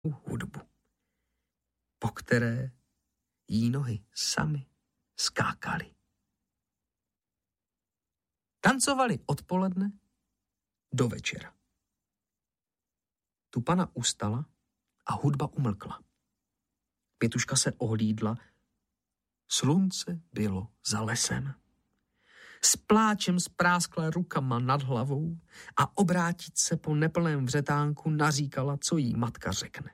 hudbu, po které jí nohy samy skákaly. Tancovali odpoledne do večera. Tu pana ustala a hudba umlkla. Pětuška se ohlídla. Slunce bylo za lesem. S pláčem spráskla rukama nad hlavou a obrátit se po neplném vřetánku naříkala, co jí matka řekne.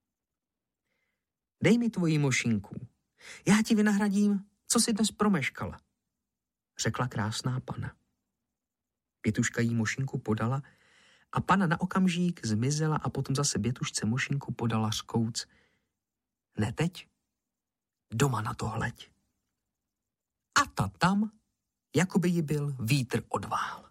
Dej mi tvoji mošinku, já ti vynahradím, co jsi dnes promeškala, řekla krásná pana. Pětuška jí mošinku podala a pana na okamžík zmizela a potom zase Bětušce mošinku podala řkouc. Ne teď, doma na to hleď. A ta tam, jako by jí byl vítr odvál.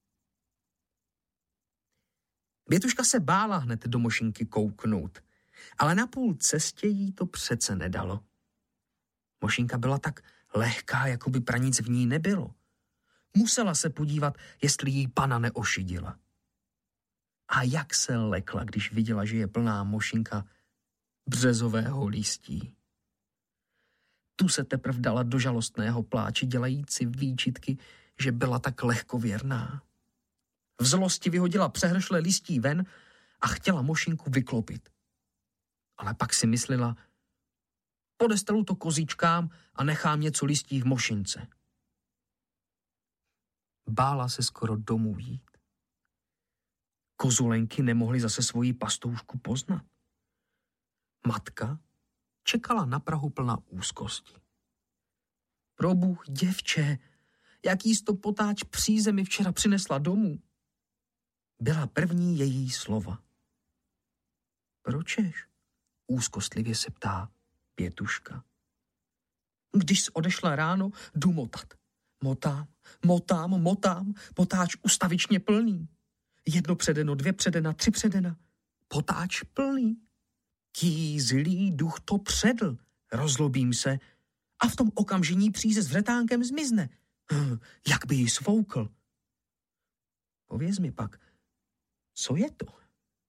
Bětuška se bála hned do mošinky kouknout, ale na půl cestě jí to přece nedalo. Mošinka byla tak lehká, jako by pranic v ní nebylo. Musela se podívat, jestli jí pana neošidila. A jak se lekla, když viděla, že je plná mošinka březového listí. Tu se teprv dala do žalostného pláče, dělající výčitky, že byla tak lehkověrná. V zlosti vyhodila přehršle listí ven a chtěla mošinku vyklopit. Ale pak si myslela, podestalu to kozičkám a nechám něco listí v mošince. Bála se skoro domů jít. Kozulenky nemohly zase svoji pastoušku poznat. Matka čekala na prahu plná úzkosti. Probůh, děvče, jaký jsi to potáč příze mi včera přinesla domů? Byla první její slova. Pročeš? Úzkostlivě se ptá Pětuška. Když jsi odešla ráno, jdu motat. Motám, potáč ustavičně plný. 1 předeno, 2 předena, 3 předena. Potáč plný. Ký zlý duch to předl, rozlobím se a v tom okamžení příze s vřetánkem zmizne. Jak by ji svoukl. Pověz mi pak, co je to?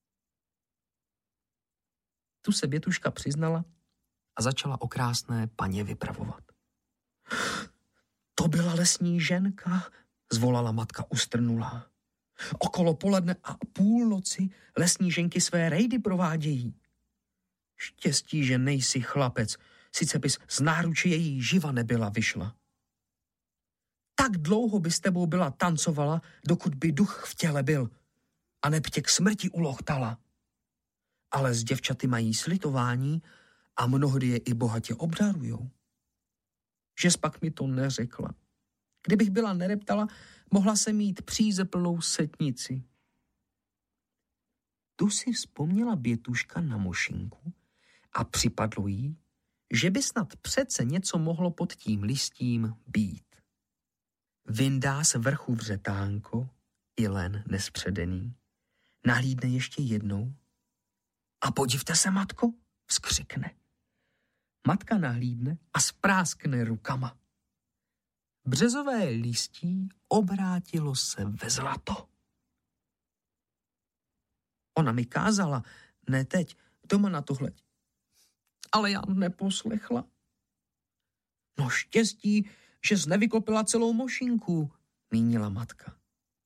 Tu se Bětuška přiznala a začala o krásné paně vypravovat. To byla lesní ženka, zvolala matka ustrnulá. Okolo poledne a půlnoci lesní ženky své rejdy provádějí. Štěstí, že nejsi chlapec, sice bys z náruče její živa nebyla vyšla. Tak dlouho by s tebou byla tancovala, dokud by duch v těle byl, a neb tě k smrti ulochtala. Ale s děvčaty mají slitování a mnohdy je i bohatě obdarujou. Žes pak mi to neřekla. Kdybych byla nereptala, mohla se mít příze plnou setnici. Tu si vzpomněla Bětuška na mošinku a připadlo jí, že by snad přece něco mohlo pod tím listím být. Vyndá z vrchu vřetánko, i len nespředený, nahlídne ještě jednou a podívte se, matko, vzkřikne. Matka nahlídne a spráskne rukama. Březové listí obrátilo se ve zlato. Ona mi kázala, ne teď, doma na tohle. Ale já neposlechla. No štěstí, že jsi nevyklopila celou mošinku, mínila matka.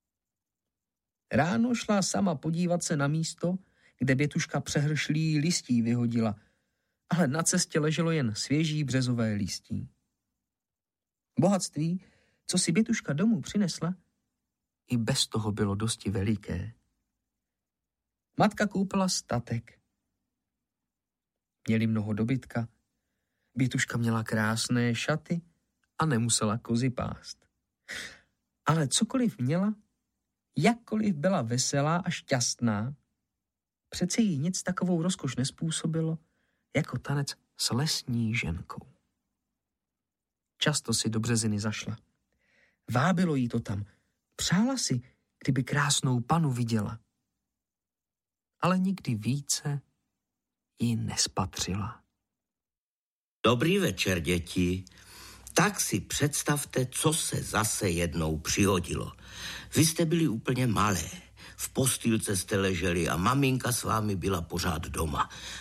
Ráno šla sama podívat se na místo, kde Bětuška přehršlí listí vyhodila, ale na cestě leželo jen svěží březové listí. Bohatství, co si Bětuška domů přinesla, i bez toho bylo dosti veliké. Matka koupila statek. Měli mnoho dobytka. Bětuška měla krásné šaty a nemusela kozy pást. Ale cokoliv měla, jakkoliv byla veselá a šťastná, přece jí nic takovou rozkoš nespůsobilo, jako tanec s lesní ženkou. Často si do Březiny zašla. Vábilo jí to tam. Přála si, kdyby krásnou panu viděla. Ale nikdy více ji nespatřila. Dobrý večer, děti. Tak si představte, co se zase jednou přihodilo. Vy jste byli úplně malé. v postýlce jste leželi a maminka s vámi byla pořád doma.